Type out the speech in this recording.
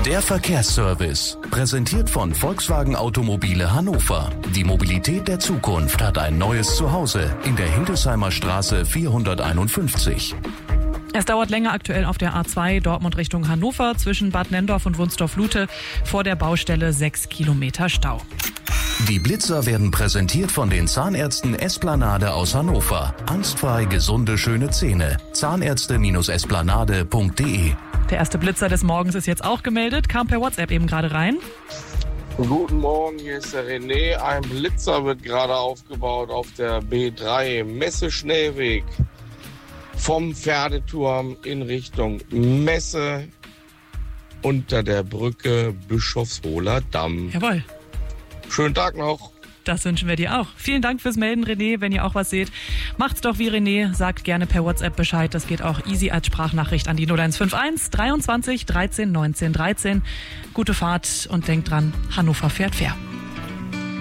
Der Verkehrsservice, präsentiert von Volkswagen Automobile Hannover. Die Mobilität der Zukunft hat ein neues Zuhause in der Hildesheimer Straße 451. Es dauert länger aktuell auf der A2 Dortmund Richtung Hannover zwischen Bad Nenndorf und Wunstorf-Lute. Vor der Baustelle 6 Kilometer Stau. Die Blitzer werden präsentiert von den Zahnärzten Esplanade aus Hannover. Angstfrei gesunde, schöne Zähne. Zahnärzte-esplanade.de. Der erste Blitzer des Morgens ist jetzt auch gemeldet, kam per WhatsApp eben gerade rein. Guten Morgen, hier ist der René. Ein Blitzer wird gerade aufgebaut auf der B3 Messe-Schnellweg vom Pferdeturm in Richtung Messe unter der Brücke Bischofshohler Damm. Jawohl. Schönen Tag noch. Das wünschen wir dir auch. Vielen Dank fürs Melden, René. Wenn ihr auch was seht, macht's doch wie René. Sagt gerne per WhatsApp Bescheid. Das geht auch easy als Sprachnachricht an die 0151 23 13 19 13. Gute Fahrt und denkt dran, Hannover fährt fair.